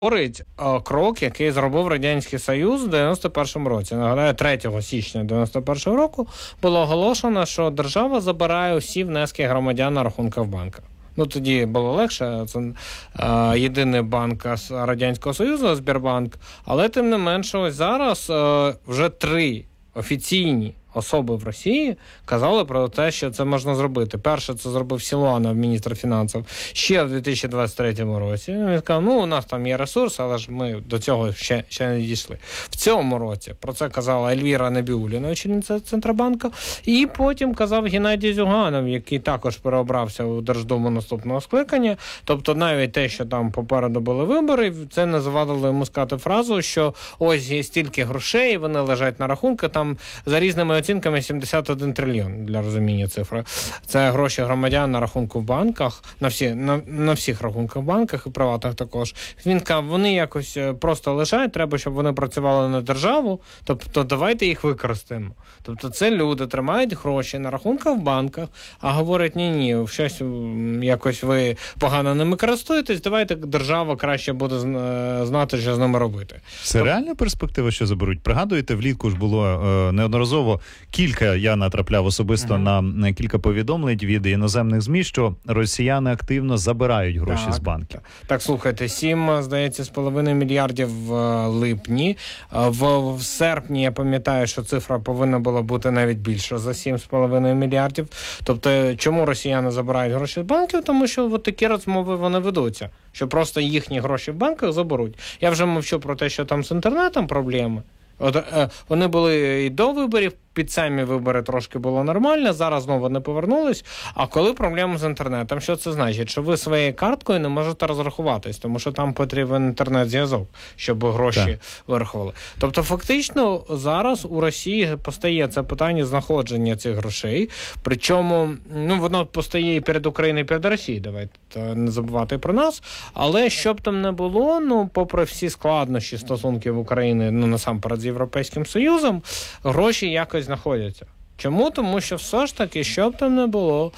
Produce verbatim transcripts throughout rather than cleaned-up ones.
Говорить крок, який зробив Радянський Союз у дев'яносто першому році. Нагадаю, третього січня дев'яносто першого року було оголошено, що держава забирає усі внески громадян на рахунки в банках. Ну, тоді було легше, це е, єдиний банк Радянського Союзу, Сбербанк, але тим не менше, ось зараз е, вже три офіційні особи в Росії казали про те, що це можна зробити. Перше, це зробив Силуанов, міністр фінансів, ще в дві тисячі двадцять третьому році. Він сказав, ну, у нас там є ресурс, але ж ми до цього ще, ще не дійшли. В цьому році про це казала Ельвіра Набіулліна, очільниця Центробанку, і потім казав Геннадій Зюганов, який також переобрався у Держдуму наступного скликання. Тобто навіть те, що там попереду були вибори, це не завадило йому сказати фразу, що ось є стільки грошей, вони лежать на рахунку, там за різними оцінками сімдесят один трильйон, для розуміння цифри. Це гроші громадян на рахунку в банках, на, всі, на, на всіх рахунках в банках і приватних також. Він сказав, вони якось просто лежать, треба, щоб вони працювали на державу, тобто давайте їх використаємо. Тобто це люди тримають гроші на рахунках в банках, а говорять, ні-ні, щось якось ви погано ними користуєтесь, давайте держава краще буде знати, що з ними робити. Це Тоб... реальна перспектива, що заберуть? Пригадуєте, влітку ж було е, неодноразово кілька, я натрапляв особисто uh-huh. на кілька повідомлень від іноземних ЗМІ, що росіяни активно забирають гроші так, з банків. Так. так, слухайте, сім, здається, з половиною мільярдів в липні. В, в серпні, я пам'ятаю, що цифра повинна була бути навіть більша за сім з половиною мільярдів. Тобто, чому росіяни забирають гроші з банків? Тому що от такі розмови вони ведуться, що просто їхні гроші в банках заберуть. Я вже мовчу про те, що там з інтернетом проблеми. От, е, вони були і до виборів, під самі вибори трошки було нормально, зараз знову не повернулись. А коли проблема з інтернетом, що це значить? Що ви своєю карткою не можете розрахуватись, тому що там потрібен інтернет-зв'язок, щоб гроші так. вирахували. Тобто фактично зараз у Росії постає це питання знаходження цих грошей, причому ну, воно постає і перед Україною, і перед Росією, давайте не забувати про нас, але що б там не було, ну, попри всі складнощі стосунків України, ну, насамперед з Європейським Союзом, гроші якось знаходяться. Чому? Тому що все ж таки, що б там не було,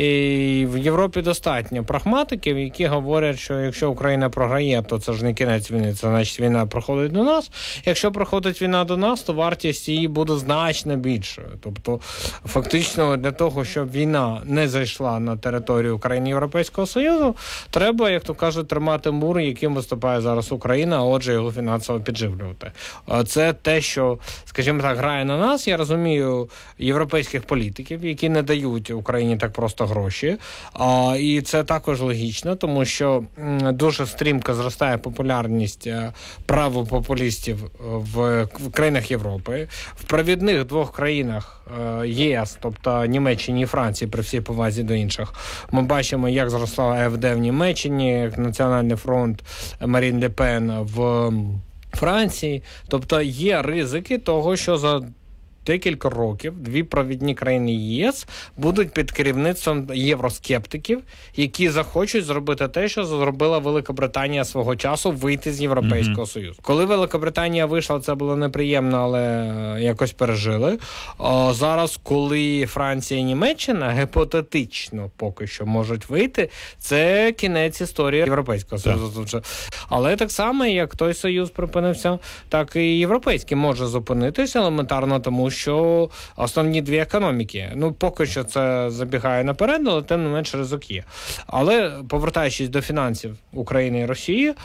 і в Європі достатньо прагматиків, які говорять, що якщо Україна програє, то це ж не кінець війни, це значить війна проходить до нас. Якщо проходить війна до нас, то вартість її буде значно більшою. Тобто, фактично, для того, щоб війна не зайшла на територію України і Європейського Союзу, треба, як то кажуть, тримати мур, яким виступає зараз Україна, а отже, його фінансово підживлювати. Це те, що, скажімо так, грає на нас. Я розумію європейських політиків, які не дають Україні так просто гроші. А, і це також логічно, тому що м, дуже стрімко зростає популярність е, правопопулістів в, в країнах Європи. В провідних двох країнах е, ЄС, тобто Німеччині і Франції, при всій повазі до інших, ми бачимо, як зросла АФД в Німеччині, як Національний фронт Марін Ле Пен в Франції. Тобто є ризики того, що за декілька років дві провідні країни ЄС будуть під керівництвом євроскептиків, які захочуть зробити те, що зробила Велика Британія свого часу, вийти з Європейського mm-hmm. Союзу. Коли Великобританія вийшла, це було неприємно, але якось пережили. О, зараз, коли Франція і Німеччина гіпотетично поки що можуть вийти, це кінець історії Європейського Союзу. Yeah. Але так само, як той Союз припинився, так і Європейський може зупинитися елементарно тому, що основні дві економіки. Ну, поки що це забігає наперед, але тим не менш ризик є. Але, повертаючись до фінансів України і Росії,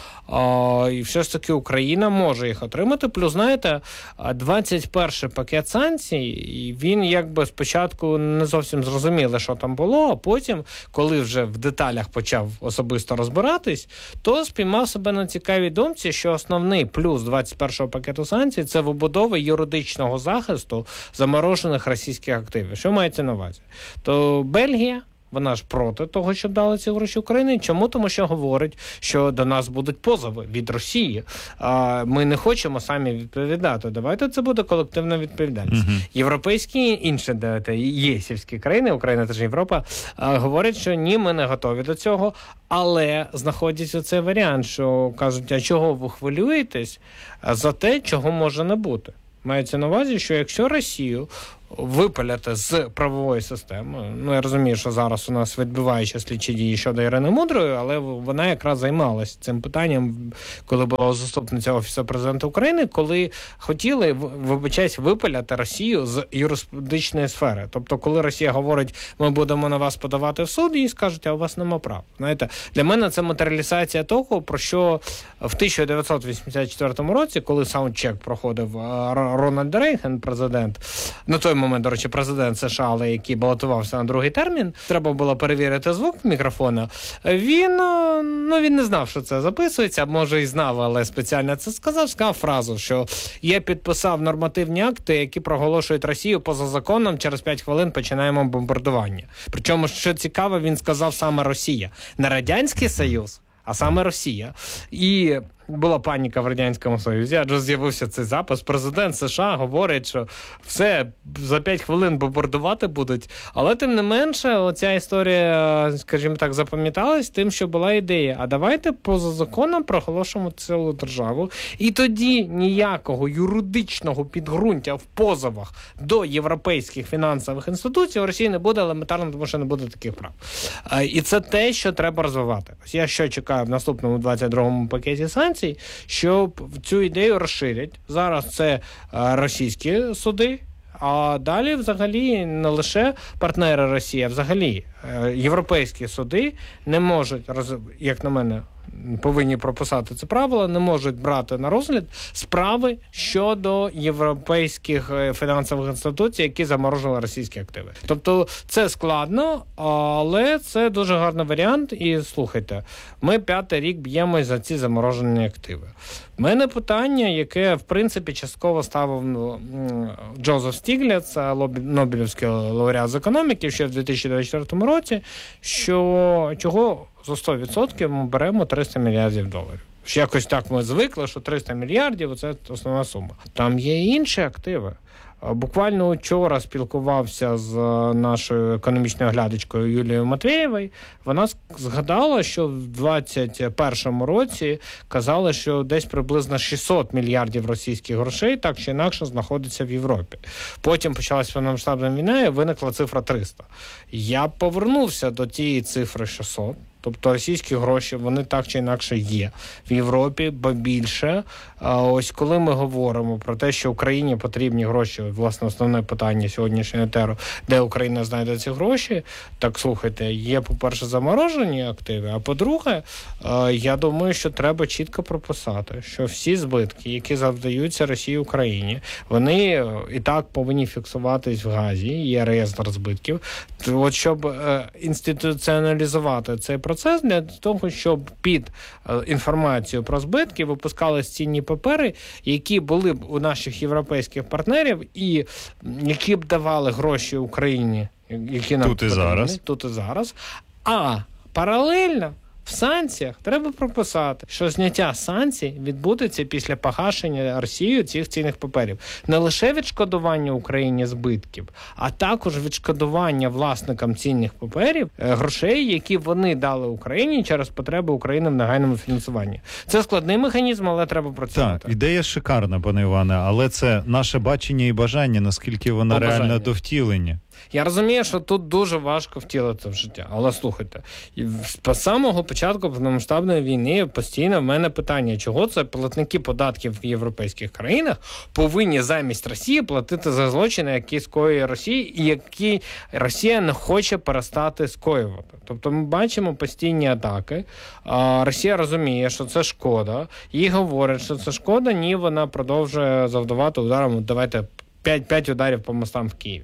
а, і все ж таки Україна може їх отримати. Плюс, знаєте, двадцять перший пакет санкцій, він якби спочатку не зовсім зрозуміли, що там було, а потім, коли вже в деталях почав особисто розбиратись, то спіймав себе на цікавій думці, що основний плюс двадцять першого пакету санкцій – це вибудова юридичного захисту заморожених російських активів. Що мається на увазі? То Бельгія, вона ж проти того, щоб дали ці гроші Україні. Чому? Тому що говорить, що до нас будуть позови від Росії. А ми не хочемо самі відповідати. Давайте це буде колективна відповідальність. Uh-huh. Європейські інші єсівські країни, Україна теж Європа, говорять, що ні, ми не готові до цього, але знаходять оцей варіант, що кажуть, а чого ви хвилюєтесь за те, чого може не бути? Мається на увазі, що якщо Росію випиляти з правової системи. Ну, я розумію, що зараз у нас відбуваються слідчі дії щодо Ірини Мудрої, але вона якраз займалась цим питанням, коли була заступниця Офісу Президента України, коли хотіли, вибачаюсь, випиляти Росію з юрисдикційної сфери. Тобто, коли Росія говорить, ми будемо на вас подавати в суд, їй скажуть, а у вас нема прав. Знаєте, для мене це матеріалізація того, про що в тисяча дев'ятсот вісімдесят четвертому році, коли саундчек проходив Рональд Рейган, президент, на той момент, до речі, президент США, але який балотувався на другий термін, треба було перевірити звук мікрофона, він, ну, він не знав, що це записується, може і знав, але спеціально це сказав, сказав фразу, що я підписав нормативні акти, які проголошують Росію поза законом, через п'ять хвилин починаємо бомбардування. Причому, що цікаво, він сказав саме Росія. Не Радянський Союз, а саме Росія. І була паніка в Радянському Союзі, адже з'явився цей запис. Президент США говорить, що все, за п'ять хвилин бомбардувати будуть. Але тим не менше, оця історія, скажімо так, запам'яталась тим, що була ідея. А давайте поза законом проголошуємо цілу державу. І тоді ніякого юридичного підґрунтя в позовах до європейських фінансових інституцій у Росії не буде, елементарно, тому що не буде таких прав. І це те, що треба розвивати. Ось я що чекаю в наступному двадцять другому пакеті санкцій, щоб цю ідею розширять. Зараз це російські суди, а далі взагалі не лише партнери Росії, а взагалі європейські суди не можуть, як на мене, повинні прописати це правило, не можуть брати на розгляд справи щодо європейських фінансових інституцій, які заморожували російські активи. Тобто це складно, але це дуже гарний варіант. І слухайте, ми п'ятий рік б'ємось за ці заморожені активи. У мене питання, яке, в принципі, частково ставив Джозеф Стігліц, Нобелівський лауреат з економіки, ще в дві тисячі двадцять четвертому році, що чого за сто відсотків ми беремо триста мільярдів доларів. Якось так ми звикли, що триста мільярдів – це основна сума. Там є і інші активи. Буквально вчора спілкувався з нашою економічною оглядачкою Юлією Матвєєвою. Вона згадала, що в двадцять першому році казали, що десь приблизно шістсот мільярдів російських грошей так чи інакше знаходиться в Європі. Потім почалася повномасштабна війна і виникла цифра триста. Я повернувся до тієї цифри шістсот. Тобто російські гроші, вони так чи інакше є в Європі, бо більше. А ось коли ми говоримо про те, що Україні потрібні гроші, власне, основне питання сьогоднішнього етеру, де Україна знайде ці гроші, так, слухайте, є, по-перше, заморожені активи, а по-друге, я думаю, що треба чітко прописати, що всі збитки, які завдаються Росії Україні, вони і так повинні фіксуватись в Газі, є реєстр збитків. От щоб інституціоналізувати цей процес, для того, щоб під інформацію про збитки випускались цінні папери, які були б у наших європейських партнерів і які б давали гроші Україні, які нам тут і зараз. Тут і зараз. А паралельно в санкціях треба прописати, що зняття санкцій відбудеться після погашення Росією цих цінних паперів. Не лише відшкодування Україні збитків, а також відшкодування власникам цінних паперів грошей, які вони дали Україні через потреби України в негайному фінансуванні. Це складний механізм, але треба працювати. Так, ідея шикарна, пане Іване, але це наше бачення і бажання, наскільки вона Побажання. реально до втілення. Я розумію, що тут дуже важко втілити в життя, але слухайте, з самого початку повномасштабної війни постійно в мене питання, чого це платники податків в європейських країнах повинні замість Росії платити за злочини, які скоює Росія, і які Росія не хоче перестати скоювати. Тобто ми бачимо постійні атаки, а Росія розуміє, що це шкода, їй говорять, що це шкода, ні, вона продовжує завдавати ударом, давайте п'ять ударів по мостам в Києві.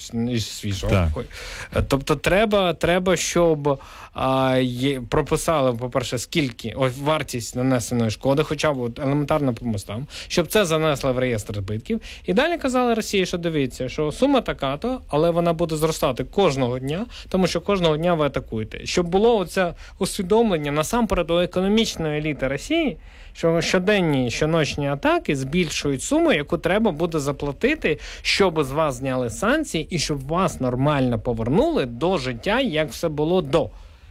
Свіжого. Тобто треба, треба щоб а, є, прописали, по-перше, скільки, ось вартість нанесеної шкоди, хоча б елементарно по мостам, щоб це занесли в реєстр збитків. І далі казали Росії, що дивіться, що сума така-то, але вона буде зростати кожного дня, тому що кожного дня ви атакуєте. Щоб було оце усвідомлення насамперед у економічної еліти Росії, що щоденні, щоночні атаки збільшують суму, яку треба буде заплатити, щоб з вас зняли санкції і щоб вас нормально повернули до життя, як все було до.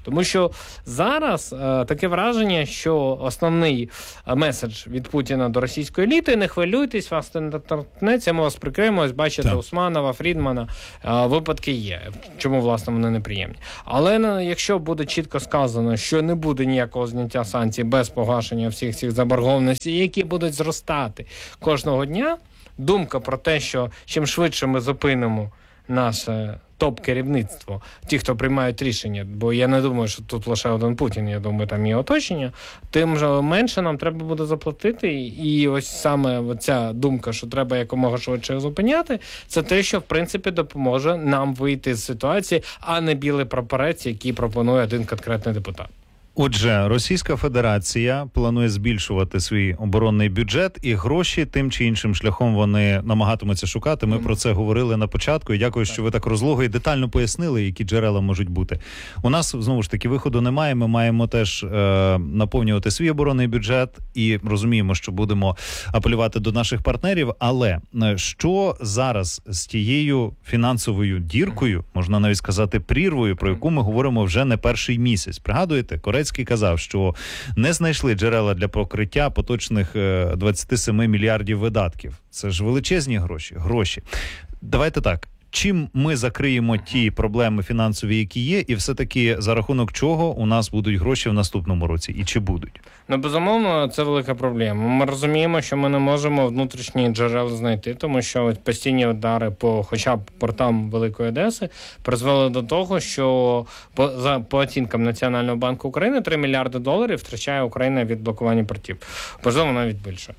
Тому що зараз е, таке враження, що основний меседж від Путіна до російської еліти: не хвилюйтесь, вас не торкнеться, ми вас прикриємо, ось бачите, так. Усманова, Фрідмана, е, випадки є. Чому, власне, вони неприємні. Але ну, якщо буде чітко сказано, що не буде ніякого зняття санкцій без погашення всіх цих заборгованостей, які будуть зростати кожного дня, думка про те, що чим швидше ми зупинимо наше топ-керівництво, ті, хто приймають рішення, бо я не думаю, що тут лише один Путін, я думаю, там і оточення, тим же менше нам треба буде заплатити. І ось саме ця думка, що треба якомога швидше зупиняти, це те, що, в принципі, допоможе нам вийти з ситуації, а не білий прапорець, який пропонує один конкретний депутат. Отже, Російська Федерація планує збільшувати свій оборонний бюджет, і гроші тим чи іншим шляхом вони намагатимуться шукати. Ми mm. про це говорили на початку, і дякую, що ви так розлого і детально пояснили, які джерела можуть бути. У нас, знову ж таки, виходу немає, ми маємо теж е, наповнювати свій оборонний бюджет, і розуміємо, що будемо апелювати до наших партнерів, але що зараз з тією фінансовою діркою, можна навіть сказати прірвою, про яку ми говоримо вже не перший місяць? Пригадуєте, Корецький казав, що не знайшли джерела для покриття поточних двадцять сім мільярдів видатків. Це ж величезні гроші. гроші. Давайте так. Чим ми закриємо ті проблеми фінансові, які є, і все-таки за рахунок чого у нас будуть гроші в наступному році? І чи будуть? Ну, безумовно, це велика проблема. Ми розуміємо, що ми не можемо внутрішні джерела знайти, тому що ось постійні удари по хоча б портам Великої Одеси призвели до того, що по, за, по оцінкам Національного банку України три мільярди доларів втрачає Україна від блокування портів. Можливо, навіть більше.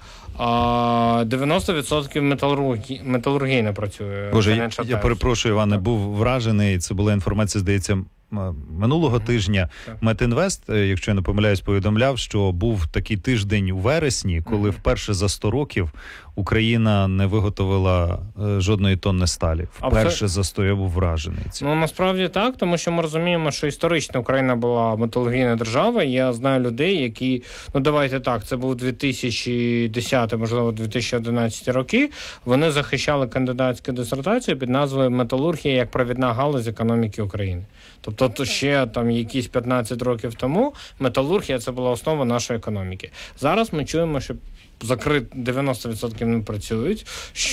А дев'яносто відсотків металургії, металургії не працює. Боже, я, я перепрошую, Іване, був вражений. Це була інформація, здається, минулого mm-hmm. тижня. Так. Метінвест, якщо я не помиляюсь, повідомляв, що був такий тиждень у вересні, коли mm-hmm. вперше за сто років Україна не виготовила е, жодної тонни сталі. Вперше за сто, я був вражений. Ну, насправді так, тому що ми розуміємо, що історично Україна була металургійна держава. Я знаю людей, які, ну давайте так, це був дві тисячі десятий, можливо, дві тисячі одинадцятий роки. Вони захищали кандидатську дисертацію під назвою «Металургія як провідна галузь економіки України». Тобто то ще там якісь п'ятнадцять років тому металургія – це була основа нашої економіки. Зараз ми чуємо, що закрит дев'яносто відсотків не працюють,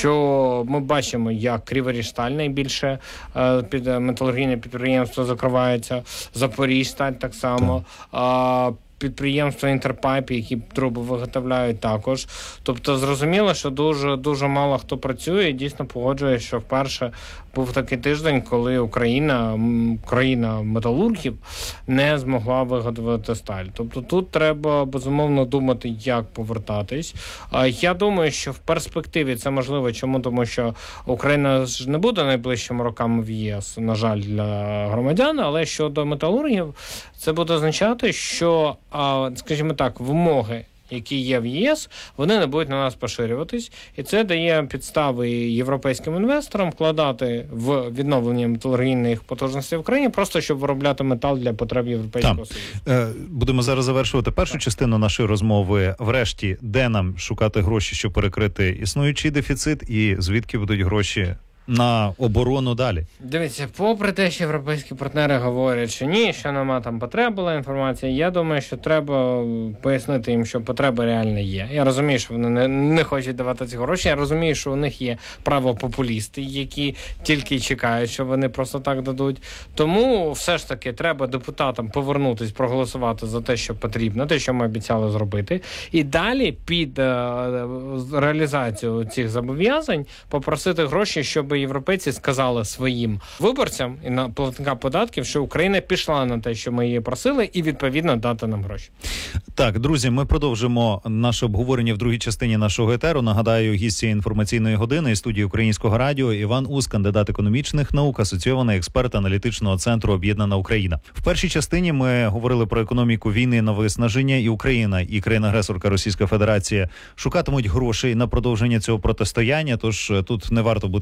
що ми бачимо, як Криворіжсталь найбільше е, під металургійне підприємство закривається, Запоріжсталь так само, так. Е, підприємства Інтерпайп, які труби виготовляють також. Тобто зрозуміло, що дуже, дуже мало хто працює і дійсно погоджує, що вперше був такий тиждень, коли Україна, країна металургів, не змогла виготовити сталь. Тобто тут треба, безумовно, думати, як повертатись. Я думаю, що в перспективі це можливо. Чому? Тому що Україна ж не буде найближчими роками в ЄС, на жаль, для громадян, але щодо металургів, це буде означати, що, скажімо так, вимоги, які є в ЄС, вони не будуть на нас поширюватись. І це дає підстави європейським інвесторам вкладати в відновлення металургійних потужностей в Україні, просто щоб виробляти метал для потреб Європейського Союзу. Будемо зараз завершувати першу так. частину нашої розмови. Врешті, де нам шукати гроші, щоб перекрити існуючий дефіцит, і звідки будуть гроші на оборону далі? Дивіться, попри те, що європейські партнери говорять, що ні, що нема там потреб була інформація, я думаю, що треба пояснити їм, що потреба реально є. Я розумію, що вони не, не хочуть давати ці гроші, я розумію, що у них є правопопулісти, які тільки чекають, що вони просто так дадуть. Тому все ж таки треба депутатам повернутись, проголосувати за те, що потрібно, те, що ми обіцяли зробити, і далі під е, реалізацію цих зобов'язань попросити гроші, щоб європейці сказали своїм виборцям і на платникам податків, що Україна пішла на те, що ми її просили, і відповідно дати нам гроші. Так, друзі, ми продовжимо наше обговорення в другій частині нашого етеру. Нагадаю, гість цієї інформаційної години із студії Українського радіо Іван Ус, кандидат економічних наук, асоційований експерт аналітичного центру «Об'єднана Україна». В першій частині ми говорили про економіку війни на виснаження, і Україна, і країна-агресорка Російська Федерація шукатимуть грошей на продовження цього протистояння, тож тут не варто бути в рожевих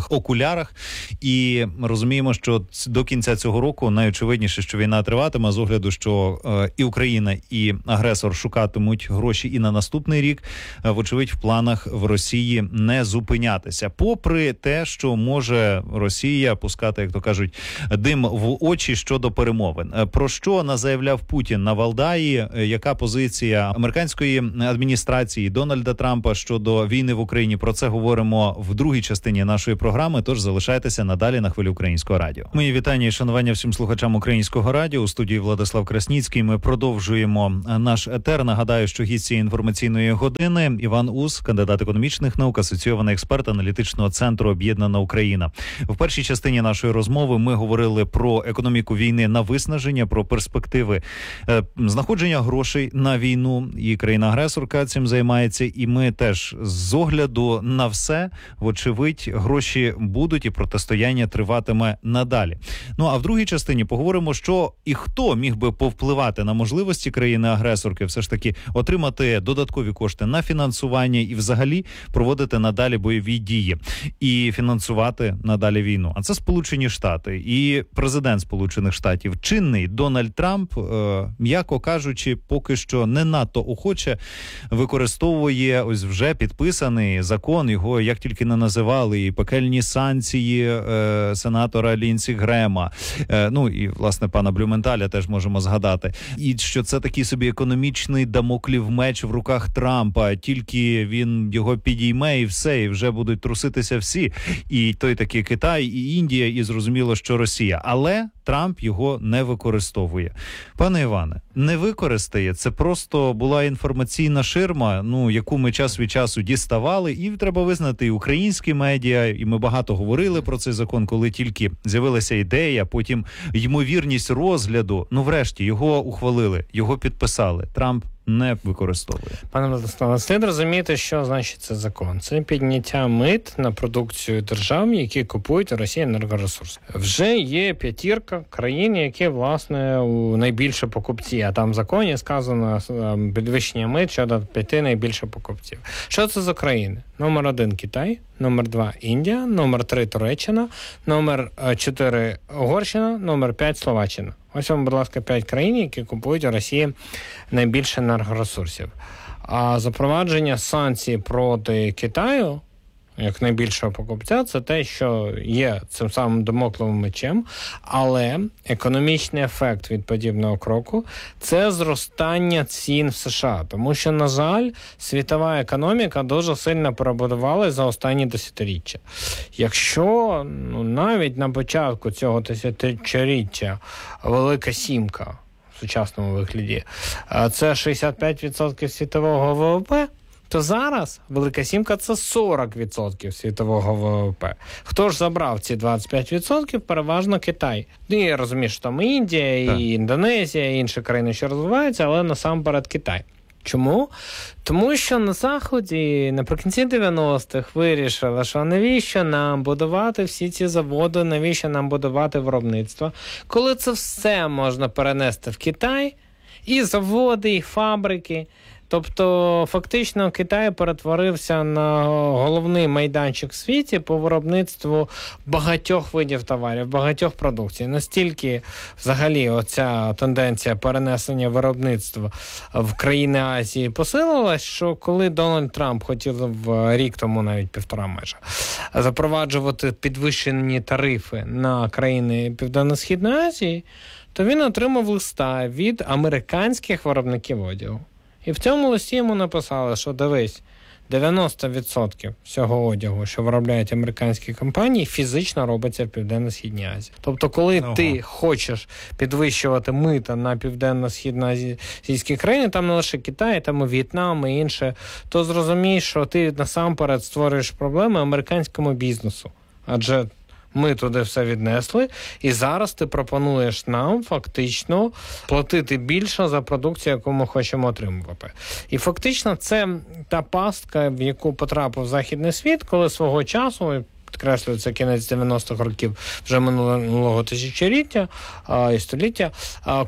рожевих окулярах. І розуміємо, що до кінця цього року найочевидніше, що війна триватиме, з огляду, що е, і Україна, і агресор шукатимуть гроші і на наступний рік, е, вочевидь, в планах в Росії не зупинятися. Попри те, що може Росія пускати, як то кажуть, дим в очі щодо перемовин. Е, про що назаявляв Путін на Валдаї? Е, яка позиція американської адміністрації Дональда Трампа щодо війни в Україні? Про це говоримо в другій частині нашої програми, тож залишайтеся надалі на хвилі Українського радіо. Мої вітання і шанування всім слухачам Українського радіо. У студії Владислав Красніцький. Ми продовжуємо наш етер. Нагадаю, що гість цієї інформаційної години Іван Ус, кандидат економічних наук, асоційований експерт аналітичного центру «Об'єднана Україна». В першій частині нашої розмови ми говорили про економіку війни на виснаження, про перспективи е, знаходження грошей на війну, і країна-агресорка цим займається. І ми теж з огляду на все, вочевидь, гроші будуть і протистояння триватиме надалі. Ну, а в другій частині поговоримо, що і хто міг би повпливати на можливості країни-агресорки все ж таки отримати додаткові кошти на фінансування і взагалі проводити надалі бойові дії і фінансувати надалі війну. А це Сполучені Штати і президент Сполучених Штатів, чинний Дональд Трамп, е, м'яко кажучи, поки що не надто охоче використовує ось вже підписаний закон, його як тільки не називали, і пекельні санкції е, сенатора Лінсі Грема, е, ну і, власне, пана Блюменталя теж можемо згадати. І що це такий собі економічний дамоклів меч в руках Трампа, тільки він його підійме і все, і вже будуть труситися всі. І той такий Китай, і Індія, і зрозуміло, що Росія. Але Трамп його не використовує. Пане Іване, не використає, це просто була інформаційна ширма, ну, яку ми час від часу діставали, і треба визнати, і українські медіа, і ми багато говорили про цей закон, коли тільки з'явилася ідея, потім ймовірність розгляду, ну, врешті, його ухвалили, його підписали. Трамп не використовує. Пане Владиславе, слід розуміти, що значить це закон. Це підняття мит на продукцію держав, які купують у Росії енергоресурси. Вже є п'ятірка країн, які, власне, у найбільше покупці, а там в законі сказано підвищення мит щодо п'яти найбільше покупців. Що це за країни? Номер один – Китай, номер два – Індія, номер три – Туреччина, номер чотири – Угорщина, номер п'ять – Словаччина. Ось вам, будь ласка, п'ять країн, які купують у Росії найбільше енергоресурсів. А запровадження санкцій проти Китаю, як найбільшого покупця, це те, що є цим самим дамокловим мечем, але економічний ефект від подібного кроку – це зростання цін в США. Тому що, на жаль, світова економіка дуже сильно перебудувалася за останні десятиріччя. Якщо ну, навіть на початку цього десятиріччя Велика Сімка в сучасному вигляді – це шістдесят п'ять відсотків світового ВВП, то зараз Велика Сімка – це сорок відсотків світового ВВП. Хто ж забрав ці двадцять п'ять відсотків? Переважно Китай. І я розумію, що там і Індія, і так. Індонезія, і інші країни, що розвиваються, але насамперед Китай. Чому? Тому що на Заході наприкінці дев'яностих вирішили, що навіщо нам будувати всі ці заводи, навіщо нам будувати виробництво, коли це все можна перенести в Китай, і заводи, і фабрики. Тобто, фактично, Китай перетворився на головний майданчик в світі по виробництву багатьох видів товарів, багатьох продукцій. Настільки, взагалі, оця тенденція перенесення виробництва в країни Азії посилилась, що коли Дональд Трамп хотів в рік тому, навіть півтора майже, запроваджувати підвищені тарифи на країни Південно-Східної Азії, то він отримав листа від американських виробників одягу. І в цьому листі йому написали, що дивись, дев'яносто відсотків всього одягу, що виробляють американські компанії, фізично робиться в Південно-Східній Азії. Тобто, коли ага. ти хочеш підвищувати мита на південно-східноазійські країни, там не лише Китай, там і В'єтнам, і інше, то зрозумієш, що ти насамперед створюєш проблеми американському бізнесу. Адже ми туди все віднесли, і зараз ти пропонуєш нам фактично платити більше за продукцію, яку ми хочемо отримувати. І фактично це та пастка, в яку потрапив західний світ, коли свого часу, підкреслюється кінець дев'яностих років вже минулого тисячоліття а, і століття, а,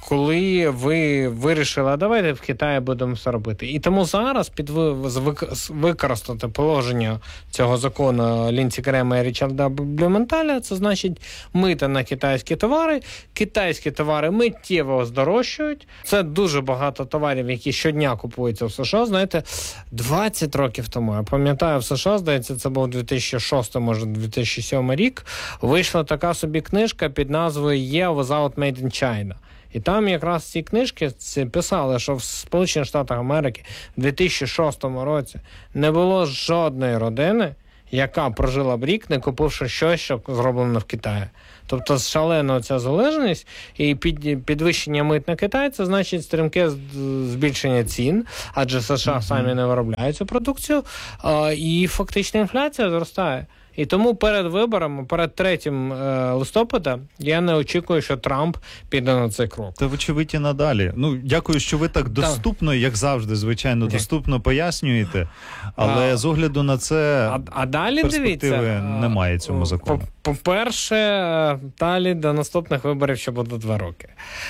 коли ви вирішили, а давайте в Китаї будемо все робити. І тому зараз під використати положення цього закону Лінсі Грема і Річарда Блюменталя, це значить мита на китайські товари. Китайські товари миттєво здорожчують. Це дуже багато товарів, які щодня купуються в США. Знаєте, двадцять років тому, я пам'ятаю, в США, здається, це був дві тисячі шостий, може, дві тисячі сьомий рік, вийшла така собі книжка під назвою «Yeah, without Made in China». І там якраз ці книжки писали, що в Сполучених Штатах Америки в дві тисячі шостому році не було жодної родини, яка прожила б рік, не купивши щось, що зроблено в Китаї. Тобто шалена ця залежність і під, підвищення мит на Китай, це значить стрімке збільшення цін, адже США mm-hmm. самі не виробляють цю продукцію, а, і фактично інфляція зростає. І тому перед виборами, перед третім е, листопада, я не очікую, що Трамп піде на цей крок. Та вочевидь і надалі. Ну, дякую, що ви так доступно, так. як завжди, звичайно, доступно пояснюєте. Але а, з огляду на це а, а далі, перспективи дивіться, немає цьому закону. По-перше, далі до наступних виборів ще буде два роки.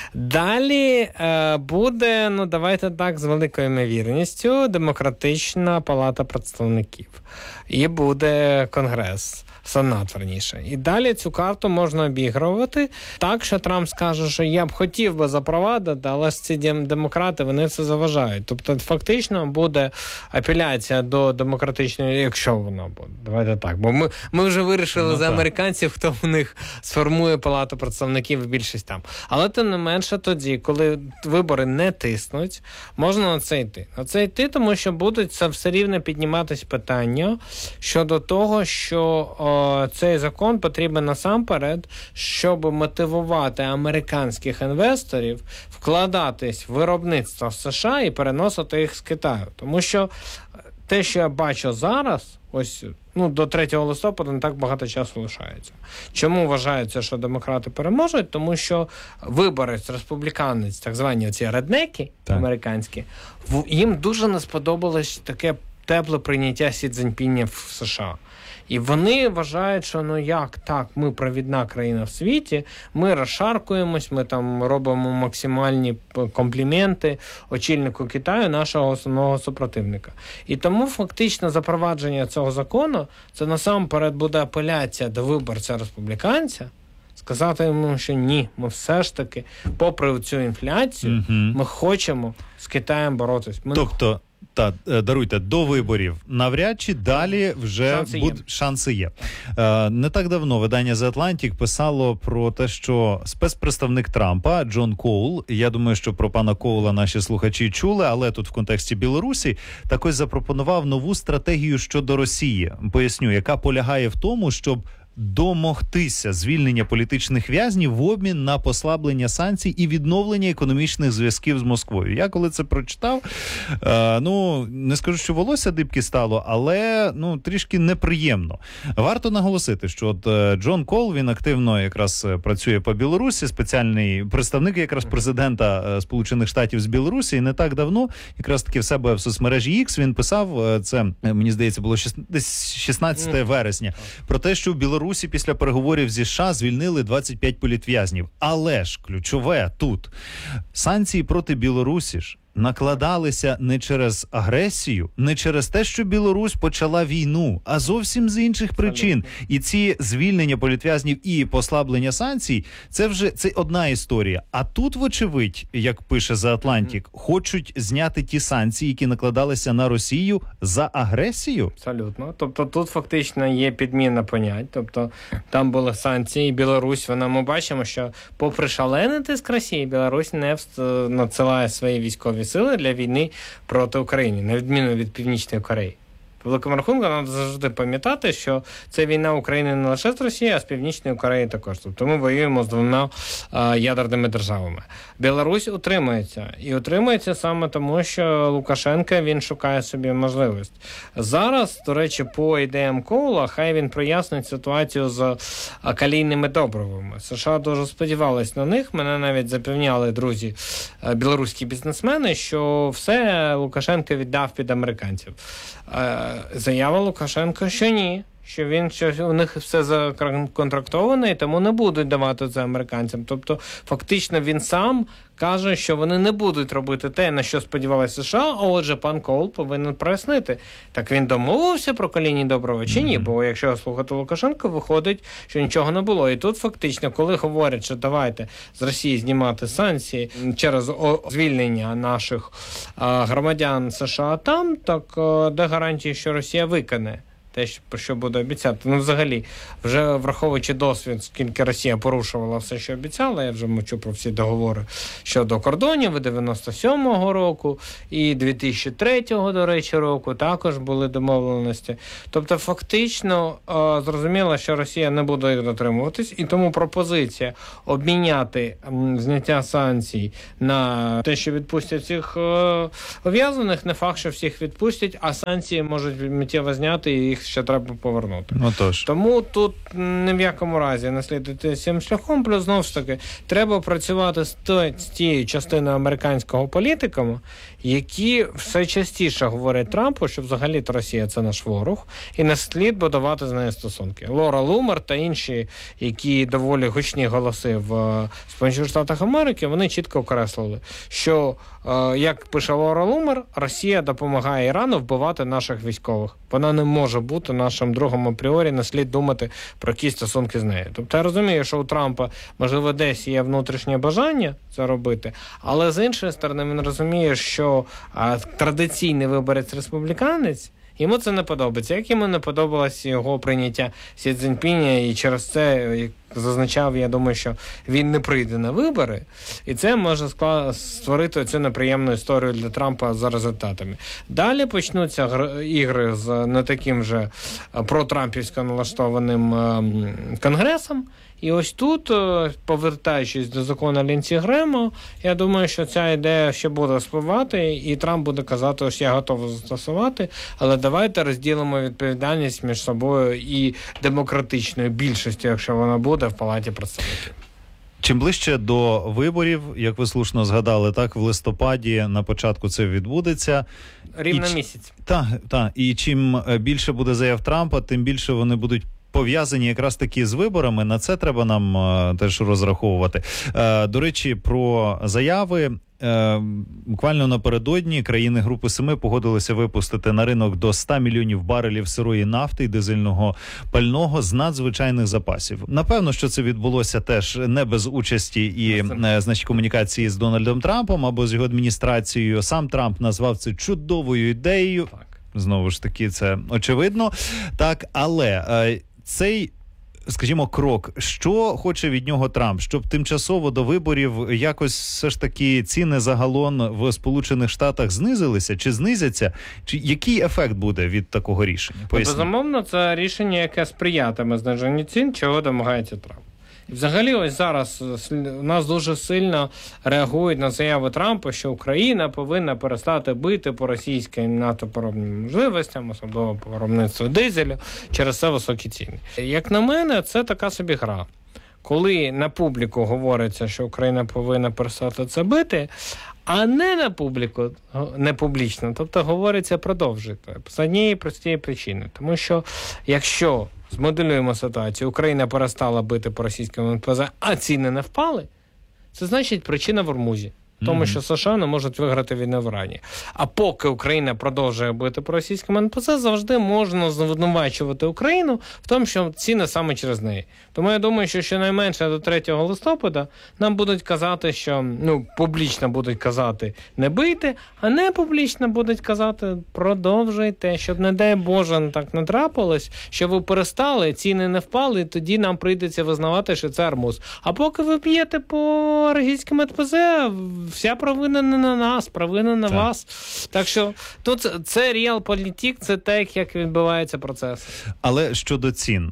Далі е, буде, ну давайте так, з великою ймовірністю, демократична палата представників. І буде Конгрес, Сенат, верніше. І далі цю карту можна обігрувати так, що Трамп скаже, що я б хотів би запровадити, але ж ці демократи, вони це заважають. Тобто, фактично, буде апеляція до демократичної, якщо вона буде. Давайте так. Бо ми, ми вже вирішили ну, за американців, хто в них сформує палату представників, більшість там. Але тим не менше тоді, коли вибори не тиснуть, можна на це йти. На це йти, тому що будуть це все рівно підніматись питання щодо того, що о, цей закон потрібен насамперед, щоб мотивувати американських інвесторів вкладатись в виробництво в США і переносити їх з Китаю. Тому що те, що я бачу зараз, ось ну, до третього листопада не так багато часу лишається. Чому вважається, що демократи переможуть? Тому що виборець, республіканець, так звані оці реднеки так. американські, їм дуже не сподобалось таке тепле прийняття Сі Цзіньпіня в США. І вони вважають, що ну як так, ми провідна країна в світі, ми розшаркуємось, ми там робимо максимальні компліменти очільнику Китаю, нашого основного супротивника. І тому фактично запровадження цього закону, це насамперед буде апеляція до виборця-республіканця, сказати йому, що ні, ми все ж таки, попри цю інфляцію, mm-hmm. ми хочемо з Китаєм боротись. Ми тобто, та, даруйте, до виборів навряд чи далі вже шанси буд... є. шанси є. Е, не так давно видання The Atlantic писало про те, що спецпредставник Трампа Джон Коул, я думаю, що про пана Коула наші слухачі чули, але тут в контексті Білорусі, так ось запропонував нову стратегію щодо Росії. Поясню, яка полягає в тому, щоб домогтися звільнення політичних в'язнів в обмін на послаблення санкцій і відновлення економічних зв'язків з Москвою. Я коли це прочитав, е, ну, не скажу, що волосся дибки стало, але, ну, трішки неприємно. Варто наголосити, що от е, Джон Кол, він активно якраз працює по Білорусі, спеціальний представник якраз президента е, Сполучених Штатів з Білорусі, і не так давно, якраз таки в себе в соцмережі X він писав, е, це, мені здається, було десь шістнадцятого вересня, про те, що в Білорусі Білорусі після переговорів зі США звільнили двадцять п'ять політв'язнів. Але ж ключове тут – санкції проти Білорусі ж накладалися не через агресію, не через те, що Білорусь почала війну, а зовсім з інших причин. І ці звільнення політв'язнів і послаблення санкцій – це вже це одна історія. А тут, вочевидь, як пише The Atlantic, хочуть зняти ті санкції, які накладалися на Росію за агресію? Абсолютно. Тобто тут фактично є підміна понять. Тобто там були санкції, Білорусь, вона, ми бачимо, що попри шалений тиск Росії, Білорусь не надсилає свої військові сили для війни проти України, на відміну від Північної Кореї. По великому рахунку, треба завжди пам'ятати, що це війна України не лише з Росією, а з Північною Кореєю також. Тобто ми воюємо з двома а, ядерними державами. Білорусь утримується. І утримується саме тому, що Лукашенко, він шукає собі можливість. Зараз, до речі, по ідеям Коула, хай він прояснить ситуацію з калійними добривами. США дуже сподівались на них. Мене навіть запевняли друзі білоруські бізнесмени, що все Лукашенко віддав під американців. Заява Лукашенка, що ні, що він що у них все законтрактовано, і тому не будуть давати це американцям. Тобто, фактично, він сам каже, що вони не будуть робити те, на що сподівалися США, а отже, пан Коул повинен прояснити. Так він домовився про колінні Доброва чи ні? Бо якщо слухати Лукашенка, виходить, що нічого не було. І тут фактично, коли говорять, що давайте з Росії знімати санкції через звільнення наших а, громадян США там, так а, де гарантії, що Росія виконає те, про що буде обіцяти. Ну, взагалі, вже враховуючи досвід, скільки Росія порушувала все, що обіцяла, я вже мовчу про всі договори щодо кордонів дев'яносто сьомого року і дві тисячі третього, до речі, року також були домовленості. Тобто, фактично, зрозуміло, що Росія не буде їх дотримуватись, і тому пропозиція обміняти зняття санкцій на те, що відпустять всіх ув'язнених, не факт, що всіх відпустять, а санкції можуть миттєво зняти і їх ще треба повернути. Ну, тож. Тому тут ні в якому разі не слід йти цим шляхом, плюс знову ж таки треба працювати з, той, з тією частиною американського політикуму, які все частіше говорять Трампу, що взагалі-то Росія – це наш ворог, і не слід будувати з нею стосунки. Лора Лумер та інші, які доволі гучні голоси в Сполучених Штатах Америки, вони чітко окреслили, що, як пише Лора Лумер, Росія допомагає Ірану вбивати наших військових. Вона не може бути нашим другом апріорі, не слід думати про які стосунки з нею. Тобто я розумію, що у Трампа, можливо, десь є внутрішнє бажання це робити, але з іншої сторони він розуміє, що а, традиційний виборець-республіканець, йому це не подобається. Як йому не подобалось його прийняття Сі Цзіньпіня, і через це, як зазначав, я думаю, що він не прийде на вибори, і це може створити цю неприємну історію для Трампа за результатами. Далі почнуться ігри з не таким же протрампівсько налаштованим Конгресом, і ось тут, повертаючись до закону Лінсі Грема, я думаю, що ця ідея ще буде спливати, і Трамп буде казати, що я готовий застосувати, але давайте розділимо відповідальність між собою і демократичною більшістю, якщо вона буде, в Палаті представників. Чим ближче до виборів, як ви слушно згадали, так, в листопаді на початку це відбудеться. Рівно місяць. Так, так. І чим більше буде заяв Трампа, тим більше вони будуть пов'язані якраз таки з виборами. На це треба нам е, теж розраховувати. Е, до речі, про заяви. Е, буквально напередодні країни Групи Семи погодилися випустити на ринок до ста мільйонів барелів сирої нафти і дизельного пального з надзвичайних запасів. Напевно, що це відбулося теж не без участі і е, значить, комунікації з Дональдом Трампом або з його адміністрацією. Сам Трамп назвав це чудовою ідеєю. Так. Знову ж таки, це очевидно. Так, але е, цей, скажімо, крок, що хоче від нього Трамп? Щоб тимчасово до виборів якось все ж таки ціни загалом в Сполучених Штатах знизилися чи знизяться? Чи який ефект буде від такого рішення? Поясніть. Безумовно, це рішення, яке сприятиме зниженню цін, чого домагається Трамп. Взагалі, ось зараз у нас дуже сильно реагують на заяви Трампа, що Україна повинна перестати бити по російським нафтопереробним можливостям, особливо по виробництву дизелю, через це високі ціни. Як на мене, це така собі гра. Коли на публіку говориться, що Україна повинна перестати це бити, а не на публіку, не публічно, тобто говориться продовжити. З однієї простої причини. Тому що якщо змоделюємо ситуацію, Україна перестала бити по російському ен пе зет, а ціни не впали, це значить причина в Ормузі. Тому mm-hmm. що США не можуть виграти війну в Ірані. А поки Україна продовжує бити по російському ен пе зет, завжди можна звинувачувати Україну в тому, що ціни саме через неї. Тому я думаю, що щонайменше до третього листопада нам будуть казати, що, ну, публічно будуть казати не бийте, а не публічно будуть казати продовжуйте, щоб, не дай Боже, так не трапилось, що ви перестали, ціни не впали, і тоді нам прийдеться визнавати, що це Армуз. А поки ви б'єте по російському ен пе зет, вся провина не на нас, провина на так. вас. Так що тут це реал-політик, це так, як відбувається процес. Але щодо цін,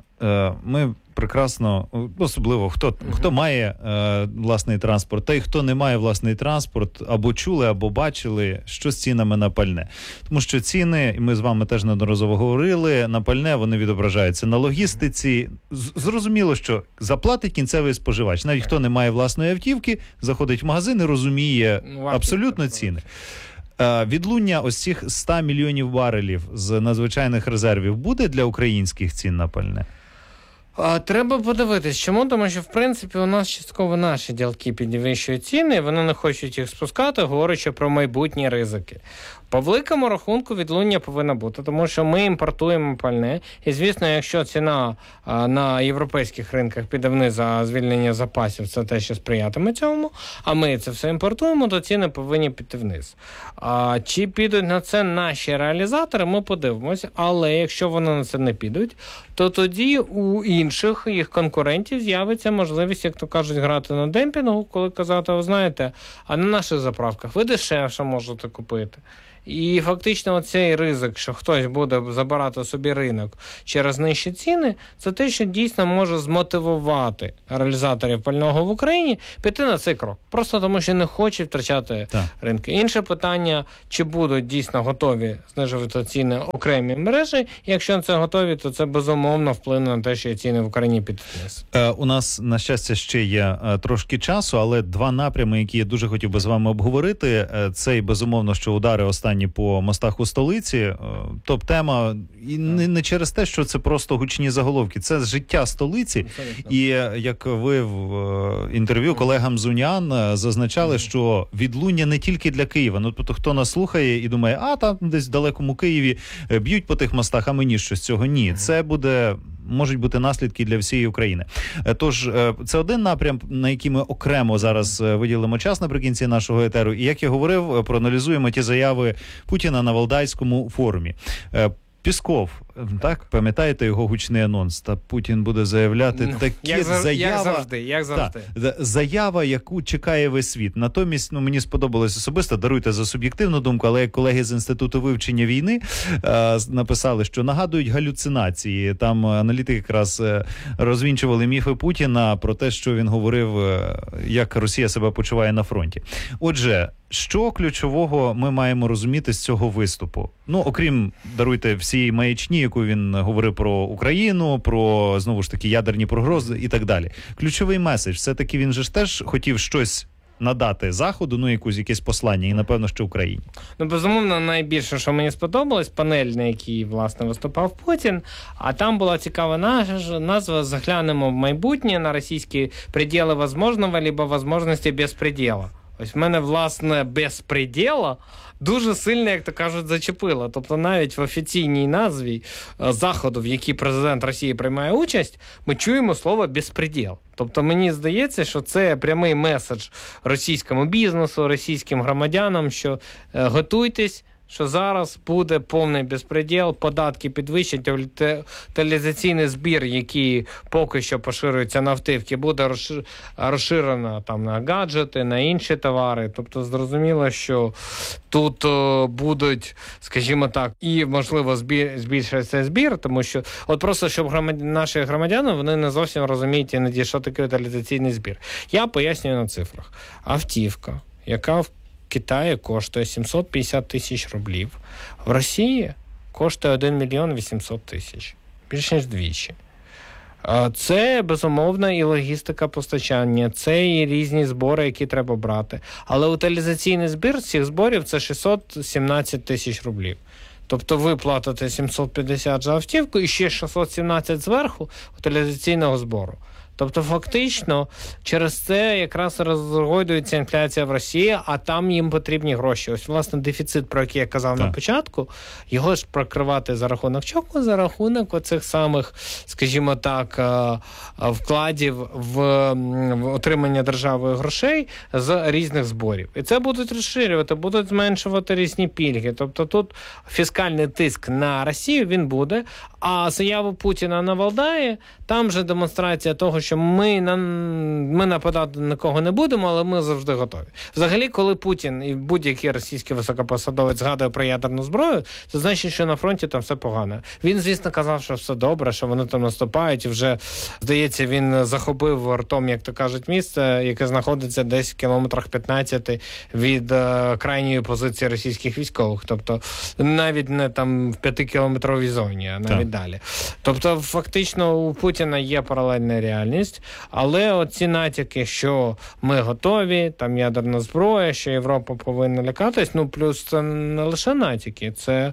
ми прекрасно, особливо хто, uh-huh. хто має е, власний транспорт, та й хто не має власний транспорт, або чули, або бачили, що з цінами на пальне. Тому що ціни, і ми з вами теж неодноразово говорили, на пальне вони відображаються на логістиці. Зрозуміло, що заплатить кінцевий споживач. Навіть хто не має власної автівки, заходить в магазин і розуміє ну, абсолютно ціни. Е, відлуння ось цих ста мільйонів барелів з надзвичайних резервів буде для українських цін на пальне? А, Треба подивитись. Чому? Тому що, в принципі, у нас частково наші ділки підвищують ціни, вони не хочуть їх спускати, говорячи про майбутні ризики. По великому рахунку відлуння повинна бути, тому що ми імпортуємо пальне. І, звісно, якщо ціна а, на європейських ринках піде вниз за звільнення запасів, це те, що сприятиме цьому, а ми це все імпортуємо, то ціни повинні піти вниз. А, чи підуть на це наші реалізатори, ми подивимося. Але якщо вони на це не підуть, то тоді у інших їх конкурентів з'явиться можливість, як то кажуть, грати на демпінгу, коли казати, ви знаєте, а на наших заправках ви дешевше можете купити. І фактично цей ризик, що хтось буде забирати собі ринок через нижчі ціни, це те, що дійсно може змотивувати реалізаторів пального в Україні піти на цей крок. Просто тому, що не хочуть втрачати так. ринки. Інше питання, чи будуть дійсно готові знижувати ціни окремі мережі. Якщо це готові, то це безумовно вплине на те, що ціни в Україні підуть вниз. Е, у нас, на щастя, ще є е, трошки часу, але два напрями, які я дуже хотів би з вами обговорити, е, це і безумовно, що удари останні по мостах у столиці, топ-тема, і не, не через те, що це просто гучні заголовки, це життя столиці. І як ви в інтерв'ю колегам з УНІАН зазначали, що відлуння не тільки для Києва. Ну, тобто, хто нас слухає і думає, а там десь в далекому Києві б'ють по тих мостах, а мені що з цього? Ні, це буде... можуть бути наслідки для всієї України. Тож, це один напрям, на який ми окремо зараз виділимо час наприкінці нашого етеру. І, як я говорив, проаналізуємо ті заяви Путіна на Валдайському форумі. Пісков, так, пам'ятаєте його гучний анонс? Та Путін буде заявляти ну, такі як заява, як завжди, як завжди. Та, заява, яку чекає весь світ. Натомість, ну, мені сподобалось особисто, даруйте за суб'єктивну думку, але як колеги з Інституту вивчення війни е, написали, що нагадують галюцинації. Там аналітики якраз е, розвінчували міфи Путіна про те, що він говорив, е, як Росія себе почуває на фронті. Отже, що ключового ми маємо розуміти з цього виступу? Ну, окрім, даруйте, всієї маячні, яку він говорив про Україну, про, знову ж таки, ядерні погрози і так далі. Ключовий меседж, все-таки він же ж теж хотів щось надати Заходу, ну, якусь, якесь послання, і, напевно, що Україні. Ну, безумовно, найбільше, що мені сподобалось, панель, на якій, власне, виступав Путін, а там була цікава назва «Заглянемо в майбутнє на російські пределы возможного, либо возможності безпредела». Ось в мене, власне, безпреділа дуже сильно, як то кажуть, зачепило. Тобто навіть в офіційній назві заходу, в якій президент Росії приймає участь, ми чуємо слово «безпреділ». Тобто мені здається, що це прямий меседж російському бізнесу, російським громадянам, що е, готуйтесь, що зараз буде повний безпреділ, податки підвищать, утилізаційний збір, який поки що поширюється на автівки, буде розширено там на гаджети, на інші товари. Тобто зрозуміло, що тут о, будуть, скажімо так, і, можливо, збір, збільшиться збір, тому що от просто, щоб громад... наші громадяни, вони не зовсім розуміють іноді, що таке утилізаційний збір. Я пояснюю на цифрах. Автівка, яка в Китаї коштує сімсот п'ятдесят тисяч рублів. В Росії коштує один мільйон вісімсот тисяч. Більше ніж двічі. Це, безумовно, і логістика постачання, це і різні збори, які треба брати. Але утилізаційний збір з цих зборів – це шістсот сімнадцять тисяч рублів. Тобто ви платите сімсот п'ятдесят за автівку і ще шістсот сімнадцять зверху утилізаційного збору. Тобто, фактично, через це якраз розгойдується інфляція в Росії, а там їм потрібні гроші. Ось, власне, дефіцит, про який я казав так. на початку, його ж прокривати за рахунок чого? За рахунок оцих самих, скажімо так, вкладів в отримання державою грошей з різних зборів. І це будуть розширювати, будуть зменшувати різні пільги. Тобто тут фіскальний тиск на Росію, він буде, а заяву Путіна на Валдаї, там же демонстрація того, що ми, на, ми нападати на кого не будемо, але ми завжди готові. Взагалі, коли Путін і будь-який російський високопосадовець згадує про ядерну зброю, це значить, що на фронті там все погано. Він, звісно, казав, що все добре, що вони там наступають, і вже, здається, він захопив ртом, як то кажуть, місце, яке знаходиться десь в кілометрах п'ятнадцяти від е, крайньої позиції російських військових. Тобто, навіть не там в п'ятикілометровій зоні, а навіть так. далі. Тобто, фактично, у Путіна є паралельна реальність. стабільність. Але оці натяки, що ми готові, там ядерна зброя, що Європа повинна лякатись, ну плюс це не лише натяки, це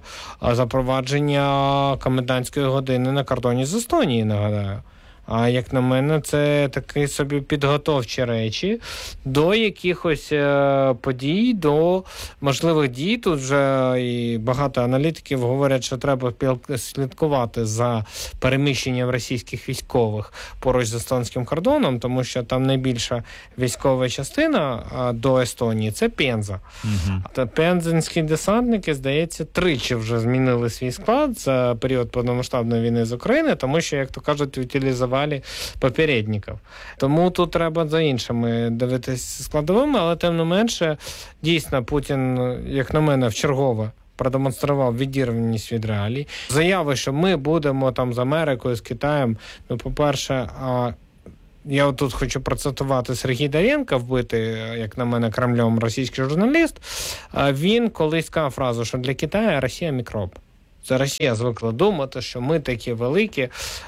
запровадження комендантської години на кордоні з Естонії, нагадаю. А як на мене, це такі собі підготовчі речі до якихось е, подій, до можливих дій. Тут вже і багато аналітиків говорять, що треба слідкувати за переміщенням російських військових поруч з естонським кордоном, тому що там найбільша військова частина а, до Естонії – це Пенза. Угу. Та пензенські десантники, здається, тричі вже змінили свій склад за період повномасштабної війни з України, тому що, як то кажуть, утилізували попередників. Тому тут треба за іншими дивитися складовими, але тим не менше, дійсно, Путін, як на мене, вчергове продемонстрував відірваність від реалій. Заяви, що ми будемо там з Америкою, з Китаєм, ну, по-перше, а я тут хочу процитувати Сергій Доренко, вбитий, як на мене, Кремлем російський журналіст. Він колись сказав фразу, що для Китаю Росія мікроб. Це Росія звикла думати, що ми такі великі.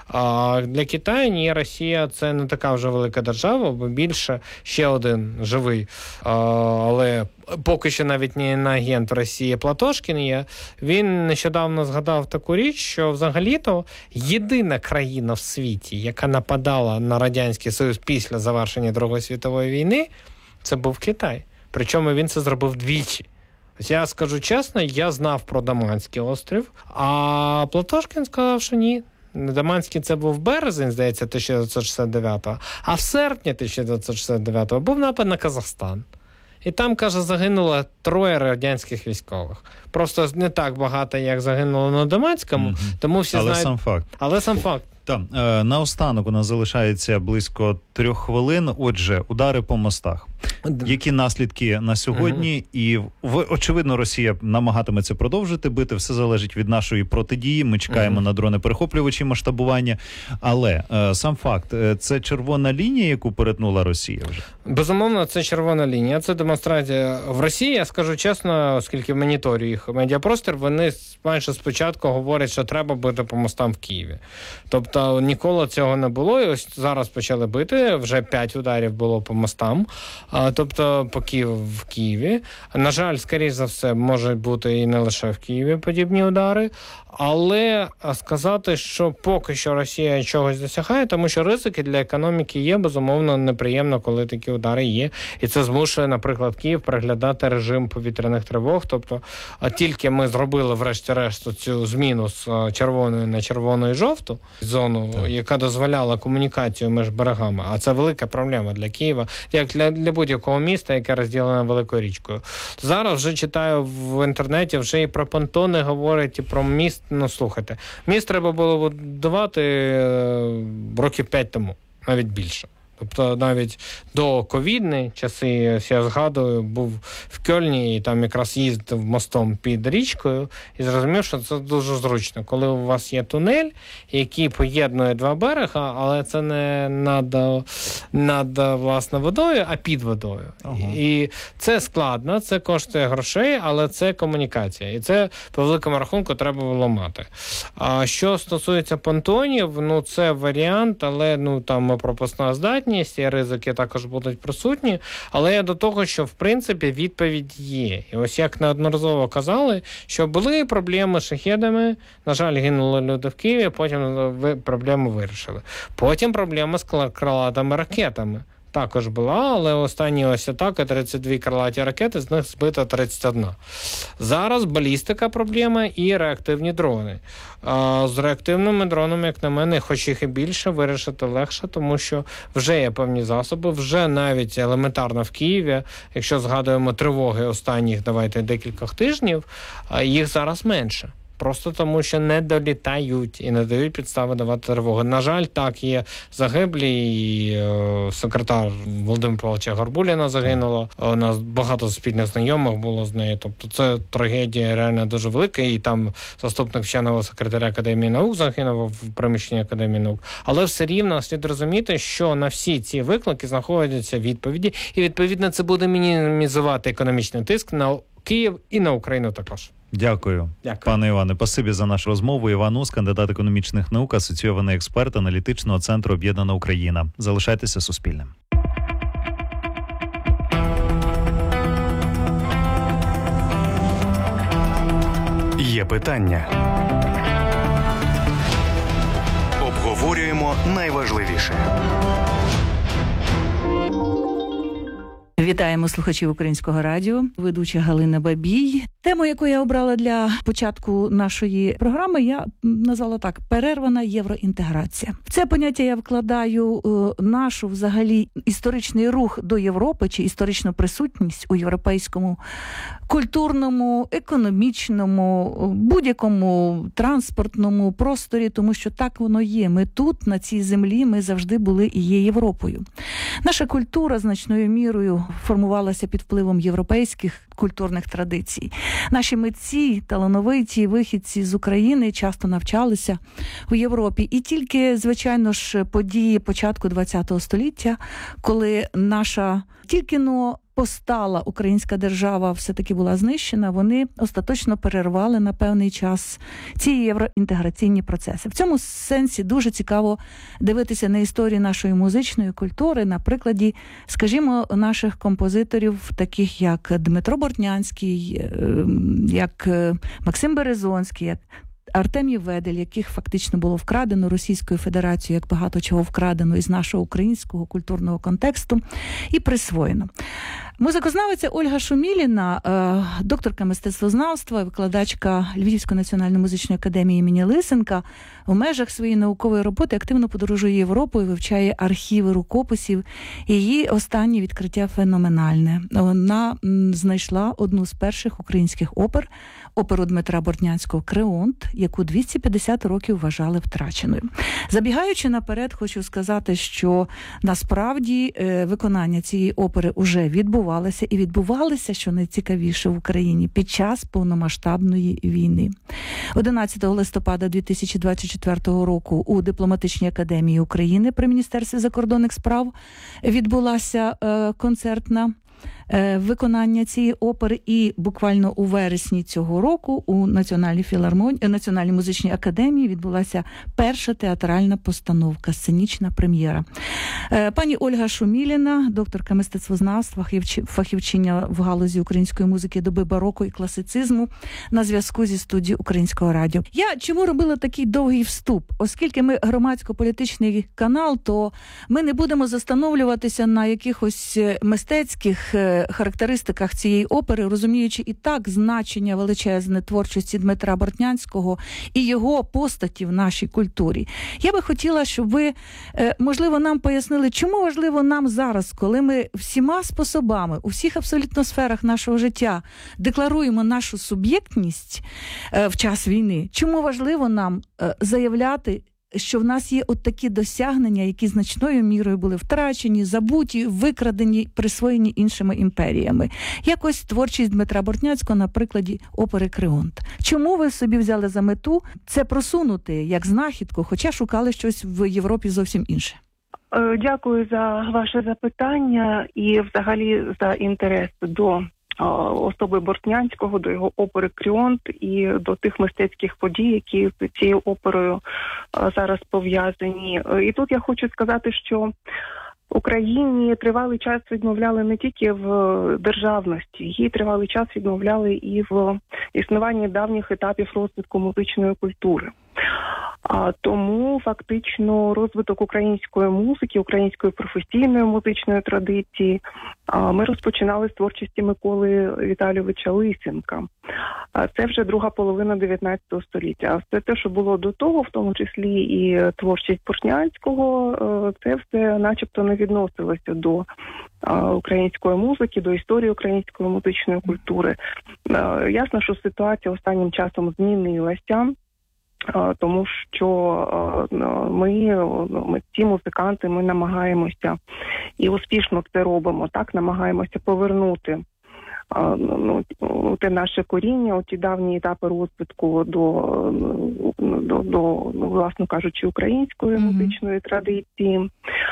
А для Китаю ні, Росія – це не така вже велика держава, бо більше ще один живий, а, але поки що навіть не агент Росії Платошкін є. Він нещодавно згадав таку річ, що взагалі-то єдина країна в світі, яка нападала на Радянський Союз після завершення Другої світової війни, це був Китай. Причому він це зробив двічі. Я скажу чесно, я знав про Даманський острів, а Платошкін сказав, що ні. Даманський це був березень, здається, тисяча дев'ятсот шістдесят дев'ятого, а в серпні тисяча дев'ятсот шістдесят дев'ятого був напад на Казахстан. І там, каже, загинуло троє радянських військових. Просто не так багато, як загинуло на Даманському, mm-hmm. тому всі Але знають... сам факт. Але сам факт. Там, е, наостанок у нас залишається близько трьох хвилин. Отже, удари по мостах. Які наслідки на сьогодні? Uh-huh. І, в, очевидно, Росія намагатиметься продовжити бити. Все залежить від нашої протидії. Ми чекаємо uh-huh. на дрони-перехоплювачі масштабування. Але е, сам факт, е, це червона лінія, яку перетнула Росія вже? Безумовно, це червона лінія. Це демонстрація в Росії. Я скажу чесно, оскільки моніторю їх медіапростір, вони майже спочатку говорять, що треба бити по мостам в Києві. Тобто ніколи цього не було. І ось зараз почали бити. Вже п'ять ударів було по мостам. Тобто по Києву в Києві. На жаль, скоріш за все, можуть бути і не лише в Києві подібні удари. Але сказати, що поки що Росія чогось досягає, тому що ризики для економіки є, безумовно, неприємно, коли такі удари є. І це змушує, наприклад, Київ переглядати режим повітряних тривог. Тобто, тільки ми зробили, врешті-решт, цю зміну з червоної на червону і жовту зону, так, яка дозволяла комунікацію між берегами. А це велика проблема для Києва, як для, для будь-якого міста, яке розділене великою річкою. Зараз вже читаю в інтернеті, вже і про понтони говорять, і про міст. Ну, слухайте, міст треба було будувати років п'ять тому, навіть більше. Тобто навіть до ковідні часи, я згадую, був в Кьольні і там якраз їздив мостом під річкою і зрозумів, що це дуже зручно. Коли у вас є тунель, який поєднує два берега, але це не над, над власне, водою, а під водою. Ага. І це складно, це коштує грошей, але це комунікація. І це, по великому рахунку, треба було мати. А що стосується понтонів, ну це варіант, але ну там пропускна здатність, і ризики також будуть присутні, але я до того, що в принципі відповідь є. І ось як неодноразово казали, що були проблеми з шахедами, на жаль, гинули люди в Києві, потім проблему вирішили. Потім проблема з крилатими ракетами також була, але останні ось атаки, тридцять дві крилаті ракети, з них збито тридцять одна. Зараз балістика проблема і реактивні дрони. А з реактивними дронами, як на мене, хоч їх і більше, вирішити легше, тому що вже є певні засоби, вже навіть елементарно в Києві, якщо згадуємо тривоги останніх, давайте, декількох тижнів, їх зараз менше. Просто тому, що не долітають і не дають підстави давати тривоги. На жаль, так, є загиблі, і е, секретар Володимира Павловича Горбуліна загинуло. У нас багато спільних знайомих було з нею. Тобто це трагедія реально дуже велика. І там заступник вченого секретаря Академії наук загинув в приміщенні Академії наук. Але все рівно слід розуміти, що на всі ці виклики знаходяться відповіді. І, відповідно, це буде мінімізувати економічний тиск на Київ і на Україну також. Дякую, Дякую. пане Іване. Спасибі за нашу розмову. Іван Ус, кандидат економічних наук, асоційований експерт аналітичного центру «Об'єднана Україна». Залишайтеся Суспільним. Є питання. Обговорюємо найважливіше. Вітаємо слухачів Українського радіо, ведуча Галина Бабій. Тему, яку я обрала для початку нашої програми, я назвала так: перервана євроінтеграція. В це поняття я вкладаю е, нашу взагалі історичний рух до Європи чи історичну присутність у європейському культурному, економічному, будь-якому транспортному просторі, тому що так воно є. Ми тут, на цій землі, ми завжди були і є Європою. Наша культура значною мірою формувалася під впливом європейських культурних традицій. Наші митці, талановиті вихідці з України часто навчалися у Європі. І тільки, звичайно ж, події початку ХХ століття, коли наша тільки-но постала українська держава все-таки була знищена, вони остаточно перервали на певний час ці євроінтеграційні процеси. В цьому сенсі дуже цікаво дивитися на історію нашої музичної культури, на прикладі, скажімо, наших композиторів, таких як Дмитро Бортнянський, як Максим Березонський, як Артемій Ведель, яких фактично було вкрадено Російською Федерацією, як багато чого вкрадено із нашого українського культурного контексту і присвоєно. Музикознавиця Ольга Шуміліна, докторка мистецтвознавства, викладачка Львівської національної музичної академії імені Лисенка, у межах своєї наукової роботи активно подорожує Європою, вивчає архіви рукописів. Її останнє відкриття феноменальне. Вона знайшла одну з перших українських опер, оперу Дмитра Бортнянського «Креонт», яку двісті п'ятдесят років вважали втраченою. Забігаючи наперед, хочу сказати, що насправді виконання цієї опери уже відбувалося, і відбувалося, що найцікавіше, в Україні під час повномасштабної війни. одинадцятого листопада дві тисячі двадцять четвертого року у Дипломатичній академії України при Міністерстві закордонних справ відбулася е, концертна виконання цієї опери, і буквально у вересні цього року у Національній філармонії, Національній музичній академії відбулася перша театральна постановка, сценічна прем'єра. Пані Ольга Шуміліна, докторка мистецтвознавства, фахівчиня в галузі української музики доби бароко і класицизму, на зв'язку зі студією Українського радіо. Я чому робила такий довгий вступ? Оскільки ми громадсько-політичний канал, то ми не будемо застановлюватися на якихось мистецьких характеристиках цієї опери, розуміючи і так значення величезне творчості Дмитра Бортнянського і його постаті в нашій культурі. Я би хотіла, щоб ви, можливо, нам пояснили, чому важливо нам зараз, коли ми всіма способами, у всіх абсолютно сферах нашого життя декларуємо нашу суб'єктність в час війни, чому важливо нам заявляти, що в нас є от такі досягнення, які значною мірою були втрачені, забуті, викрадені, присвоєні іншими імперіями. Якось творчість Дмитра Бортнянського на прикладі опери «Креонт». Чому ви собі взяли за мету це просунути як знахідку, хоча шукали щось в Європі зовсім інше? Дякую за ваше запитання і взагалі за інтерес до особи Бортнянського, до його опери «Креонт» і до тих мистецьких подій, які з цією оперою зараз пов'язані. І тут я хочу сказати, що Україні тривалий час відмовляли не тільки в державності, її тривалий час відмовляли і в існуванні давніх етапів розвитку музичної культури. А тому фактично розвиток української музики, української професійної музичної традиції ми розпочинали з творчості Миколи Віталійовича Лисенка. Це вже друга половина дев'ятнадцятого століття. А все те, що було до того, в тому числі і творчість Бортнянського, це все начебто не відносилося до української музики, до історії української музичної культури. Ясно, що ситуація останнім часом змінилася. Тому що ми, ми ці музиканти, ми намагаємося і успішно це робимо, так, намагаємося повернути ну, те наше коріння, ті давні етапи розвитку до, до, до власно кажучи, української mm-hmm. музичної традиції.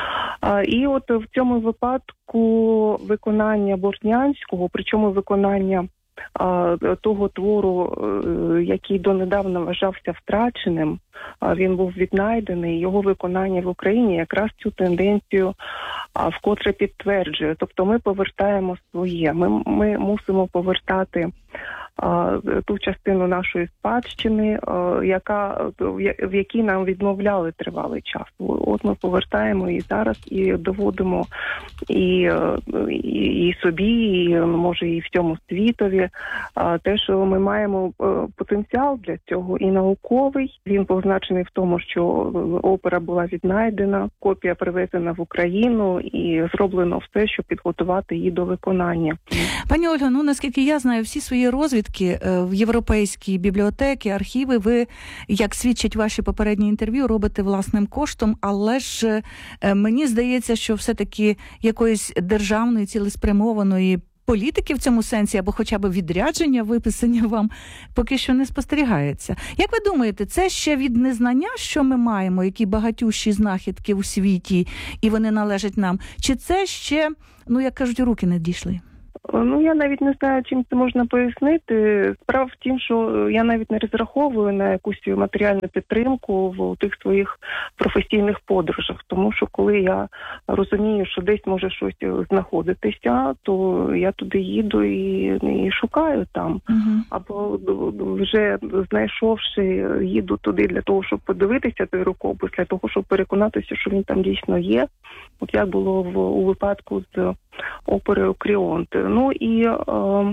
І от в цьому випадку виконання Бортнянського, причому виконання а, того твору, е, який донедавна вважався втраченим, а, він був віднайдений, його виконання в Україні якраз цю тенденцію а, вкотре підтверджує. Тобто ми повертаємо своє, ми, ми мусимо повертати а, ту частину нашої спадщини, а, яка, в якій нам відмовляли тривалий час. От ми повертаємо і зараз, і доводимо і, і, і собі, і, може, і всьому світові, а, те, що ми маємо потенціал для цього і науковий. Він позначений в тому, що опера була віднайдена, копія привезена в Україну і зроблено все, щоб підготувати її до виконання. Пані Ольго, ну наскільки я знаю, всі свої розвідки в європейські бібліотеки, архіви, ви, як свідчать ваші попередні інтерв'ю, робите власним коштом, але ж мені здається, що все-таки якоїсь державної цілеспрямованої політики в цьому сенсі, або хоча б відрядження, виписання вам, поки що не спостерігається. Як ви думаєте, це ще від незнання, що ми маємо, які багатющі знахідки у світі, і вони належать нам? Чи це ще, ну, як кажуть, руки не дійшли? Ну, я навіть не знаю, чим це можна пояснити. Справа в тім, що я навіть не розраховую на якусь матеріальну підтримку в тих своїх професійних подорожах. Тому що коли я розумію, що десь може щось знаходитися, то я туди їду і, і шукаю там. Uh-huh. Або вже знайшовши, їду туди для того, щоб подивитися той рукопис, для того, щоб переконатися, що він там дійсно є. От як було в, у випадку з оперою «Кріонт». Ну і е,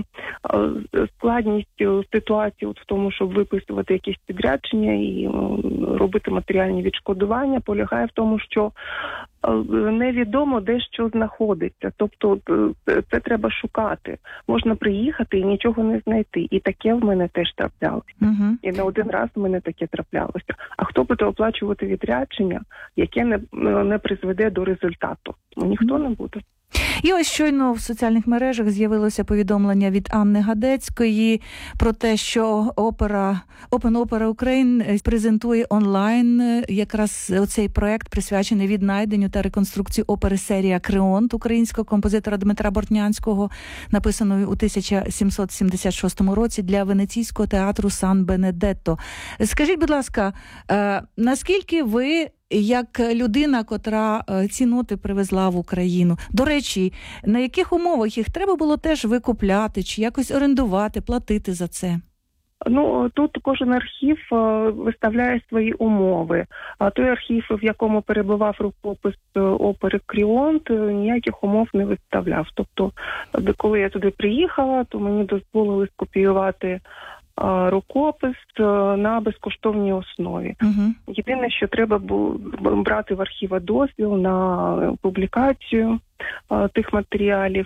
е, складність ситуації от в тому, щоб виписувати якісь підрядження і е, робити матеріальні відшкодування, полягає в тому, що е, невідомо, де що знаходиться. Тобто е, це треба шукати. Можна приїхати і нічого не знайти. І таке в мене теж траплялося. Uh-huh. І не один раз в мене таке траплялося. А хто буде оплачувати відрядження, яке не, не призведе до результату? Ну, ніхто uh-huh. не буде. І ось щойно в соціальних мережах з'явилося повідомлення від Анни Гадецької про те, що опера Open Opera Ukraine презентує онлайн якраз оцей проект, присвячений віднайденню та реконструкції опери серія «Кріонт» українського композитора Дмитра Бортнянського, написаної у тисяча сімсот сімдесят шостому році для Венеційського театру Сан-Бенедетто. Скажіть, будь ласка, наскільки ви, як людина, котра ці ноти привезла в Україну, до речі, на яких умовах їх треба було теж викупляти, чи якось орендувати, платити за це? Ну, тут кожен архів виставляє свої умови. А той архів, в якому перебував рукопис опери «Кріонт», ніяких умов не виставляв. Тобто, коли я туди приїхала, то мені дозволили скопіювати рукопис на безкоштовній основі. Uh-huh. Єдине, що треба було брати в архіва дозвіл на публікацію тих матеріалів,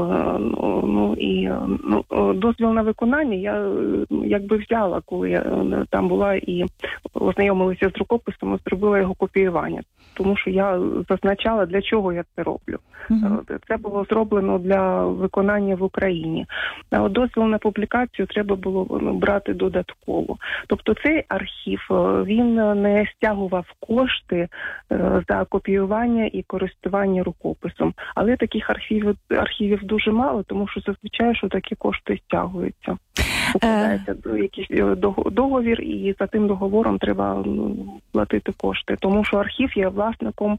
ну і ну, дозвіл на виконання я якби взяла, коли я там була і ознайомилася з рукописом, зробила його копіювання, тому що я зазначала, для чого я це роблю. Uh-huh. Це було зроблено для виконання в Україні. А дозвіл на публікацію треба було брати додатково. Тобто цей архів, він не стягував кошти за копіювання і користування рукописом. Але таких архівів, архівів дуже мало, тому що зазвичай, що такі кошти стягуються. Укладається uh... якийсь договір, і за тим договором треба платити кошти. Тому що архів є власником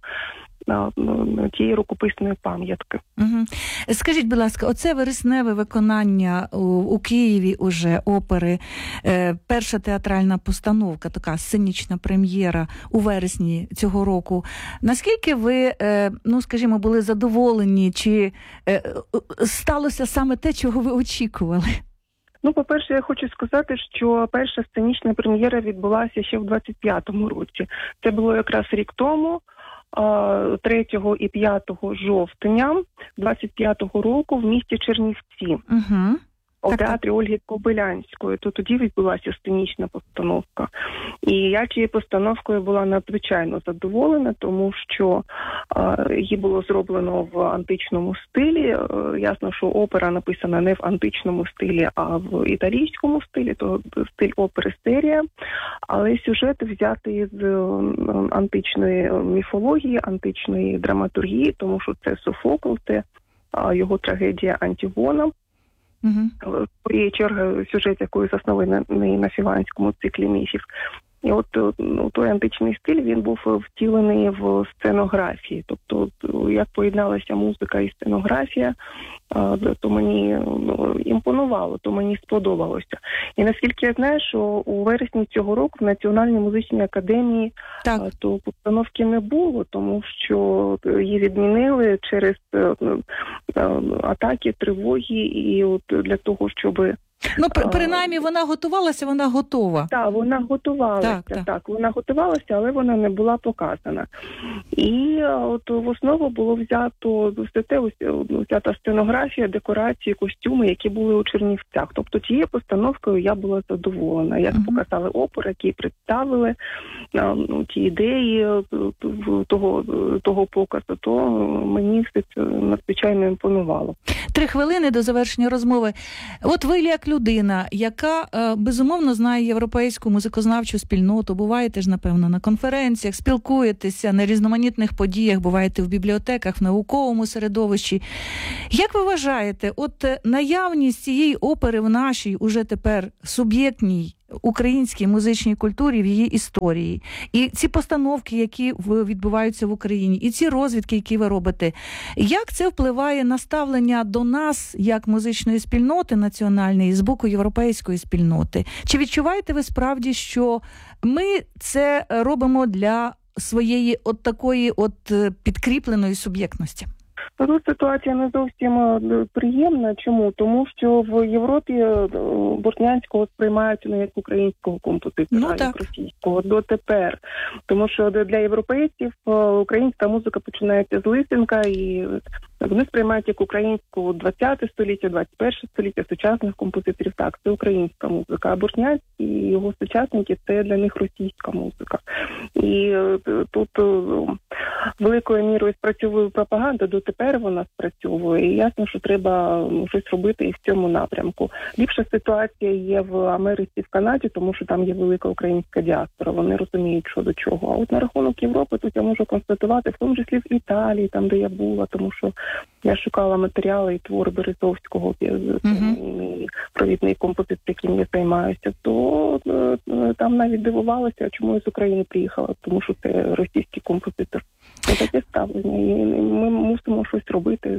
тієї рукописної пам'ятки. Угу. Скажіть, будь ласка, оце вересневе виконання у, у Києві уже опери, е, перша театральна постановка, така сценічна прем'єра у вересні цього року. Наскільки ви, е, ну, скажімо, були задоволені, чи е, сталося саме те, чого ви очікували? Ну, по-перше, я хочу сказати, що перша сценічна прем'єра відбулася ще в двадцять п'ятому році. Це було якраз рік тому, третього і п'ятого жовтня двадцять п'ятого року в місті Чернівці. Угу. У театрі Ольги Кобилянської. То тоді відбулася сценічна постановка. І я цією постановкою була надзвичайно задоволена, тому що е, її було зроблено в античному стилі. Е, ясно, що опера написана не в античному стилі, а в італійському стилі, то стиль опери серія. Але сюжет взятий з античної міфології, античної драматургії, тому що це Софокл, це його трагедія «Антигона». Угу. Своєї черги сюжет якої заснований на філанському циклі міфів. І от ну, той античний стиль, він був втілений в сценографії. Тобто, як поєдналася музика і сценографія, то мені ну, імпонувало, то мені сподобалося. І наскільки я знаю, що у вересні цього року в Національній музичній академії так. то постановки не було, тому що її відмінили через атаки, тривоги, і от для того, щоб... Ну, принаймні, вона готувалася, вона готова. Так, вона готувалася, так, так. так, вона готувалася, але вона не була показана. І от в основу було взято все те, взята сценографія, декорації, костюми, які були у Чернівцях. Тобто тією постановкою я була задоволена. Як uh-huh. показали опери, які представили ну, ті ідеї того, того показу, то мені все це надзвичайно імпонувало. Три хвилини до завершення розмови. От ви, як людина, яка, безумовно, знає європейську музикознавчу спільноту, буваєте ж, напевно, на конференціях, спілкуєтеся на різноманітних подіях, буваєте в бібліотеках, в науковому середовищі. Як ви вважаєте, от наявність цієї опери в нашій, уже тепер суб'єктній українській музичній культурі, в її історії, і ці постановки, які відбуваються в Україні, і ці розвідки, які ви робите, як це впливає на ставлення до нас, як музичної спільноти національної, з боку європейської спільноти? Чи відчуваєте ви справді, що ми це робимо для своєї от такої от підкріпленої суб'єктності? Тут ситуація не зовсім приємна. Чому? Тому що в Європі Бортнянського сприймають не як українського композитора, ну, а як російського дотепер. Тому що для європейців українська музика починається з Лисенка, і вони сприймають як українську ХХ століття, двадцять перше століття, сучасних композиторів. Так, це українська музика. А Бортнянський і його сучасники – це для них російська музика. І тут великою мірою спрацьовує пропаганда, дотепер вона спрацьовує. І ясно, що треба щось робити і в цьому напрямку. Ліпша ситуація є в Америці, в Канаді, тому що там є велика українська діаспора. Вони розуміють, що до чого. А от на рахунок Європи тут я можу констатувати, в тому числі в Італії, там, де я була, тому що я шукала матеріали і твори Березовського, uh-huh. провідний композитор, яким я займаюся, то там навіть дивувалася, чому я з України приїхала, тому що це російський композитор. Це таке ставлення, і ми мусимо щось робити.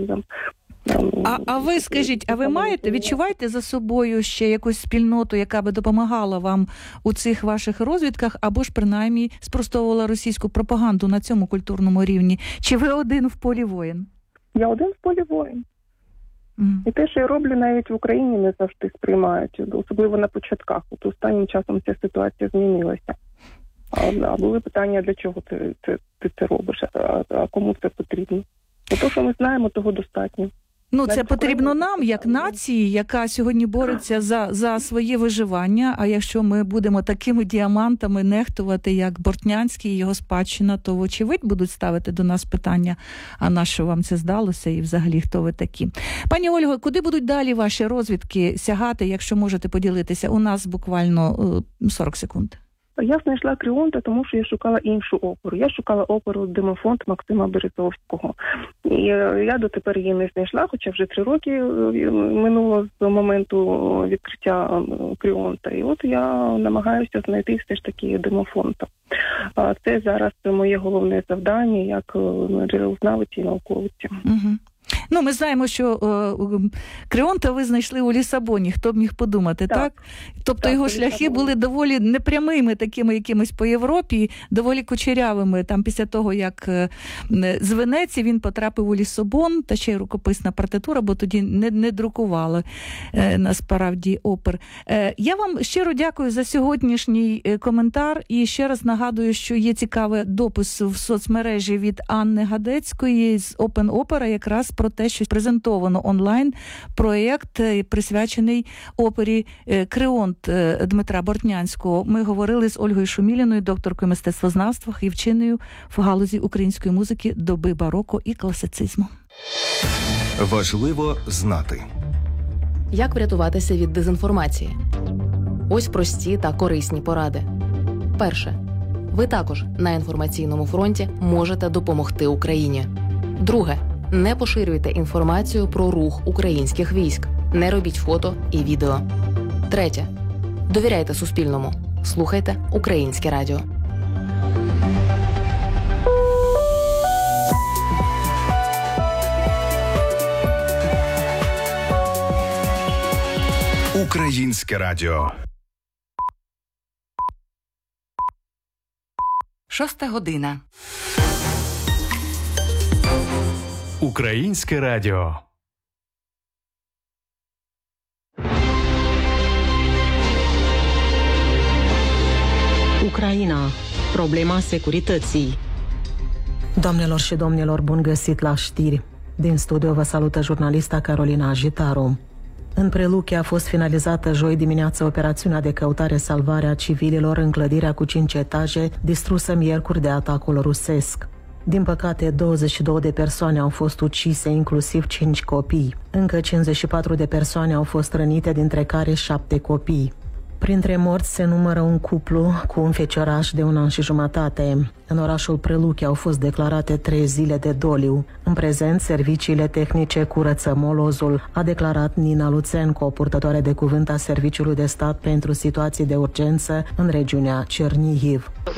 А, а ви скажіть, а ви маєте, відчуваєте за собою ще якусь спільноту, яка би допомагала вам у цих ваших розвідках, або ж принаймні спростовувала російську пропаганду на цьому культурному рівні? Чи ви один в полі воїн? Я один в полі воїн. Mm. І те, що я роблю, навіть в Україні не завжди сприймають, особливо на початках. От останнім часом ця ситуація змінилася. А, а були питання, для чого ти, ти, ти це робиш, а, а кому це потрібно? Бо то, що ми знаємо, того достатньо. Ну, це потрібно нам, як нації, яка сьогодні бореться за, за своє виживання, а якщо ми будемо такими діамантами нехтувати, як Бортнянський і його спадщина, то, вочевидь, будуть ставити до нас питання, а на що вам це здалося і взагалі хто ви такі. Пані Ольго, куди будуть далі ваші розвідки сягати, якщо можете поділитися? У нас буквально сорок секунд. Я знайшла Кріонта, тому що я шукала іншу оперу. Я шукала оперу «Димофонд» Максима Березовського. І я дотепер її не знайшла, хоча вже три роки минуло з моменту відкриття Кріонта. І от я намагаюся знайти все ж таки «Димофонда». Це зараз моє головне завдання як джерелознавиці і науковиці. Угу. Ну, ми знаємо, що е, Кріонта ви знайшли у Лісабоні, хто б міг подумати, так? так? Тобто так, його шляхи були доволі непрямими, такими якимись по Європі, доволі кучерявими. Там після того, як е, з Венеції він потрапив у Лісабон, та ще й рукописна партитура, бо тоді не, не друкували е, насправді опер. Е, я вам щиро дякую за сьогоднішній е, коментар і ще раз нагадую, що є цікавий допис в соцмережі від Анни Гадецької з Open Opera, якраз про те, що презентовано онлайн проєкт, присвячений опері «Кріонт» Дмитра Бортнянського. Ми говорили з Ольгою Шуміліною, докторкою мистецтвознавства і вченою в галузі української музики доби бароко і класицизму. Важливо знати. Як врятуватися від дезінформації? Ось прості та корисні поради. Перше. Ви також на інформаційному фронті можете допомогти Україні. Друге. Не поширюйте інформацію про рух українських військ. Не робіть фото і відео. Третє. Довіряйте Суспільному. Слухайте Українське радіо. Українське радіо. Шоста година. Українське радіо. Ucraina. Problema securității. Doamnelor și domnilor, bun găsit la știri. Din studio vă salută jurnalista Carolina Ajitaru. În Preluche a fost finalizată joi dimineață operațiunea de căutare-salvare a civililor în clădirea cu cinci etaje, distrusă miercuri de atacul rusesc. Din păcate, douăzeci și două de persoane au fost ucise, inclusiv cinci copii. Încă cincizeci și patru de persoane au fost rănite, dintre care șapte copii. Printre morți se numără un cuplu cu un fecioraș de un an și jumătate. În orașul Preluche au fost declarate trei zile de doliu. În prezent, serviciile tehnice curăță molozul, a declarat Nina Luțenco, purtătoare de cuvânt a Serviciului de Stat pentru Situații de Urgență în regiunea Cernihiv.